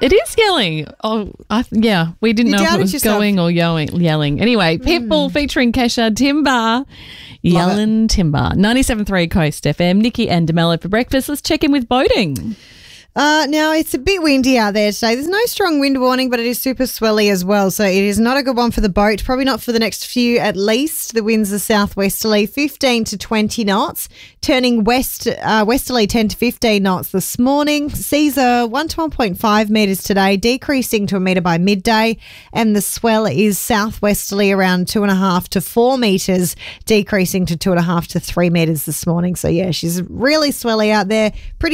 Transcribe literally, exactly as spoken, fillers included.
It is yelling. Oh, I, yeah. We didn't You know if it doubted was yourself. going or yelling. yelling. Anyway, Pitbull Mm. featuring Kesha Timber. Yellin' Timber. ninety-seven point three Coast F M. Nikki and DeMello for breakfast. Let's check in with boating. Uh, now, it's a bit windy out there today. There's no strong wind warning, but it is super swelly as well. So it is not a good one for the boat. Probably not for the next few at least. The winds are southwesterly, fifteen to twenty knots, turning west uh, westerly ten to fifteen knots this morning. Seas are one to one point five metres today, decreasing to a metre by midday. And the swell is southwesterly around two and a half to four metres, decreasing to two and a half to three metres this morning. So, yeah, she's really swelly out there. Pretty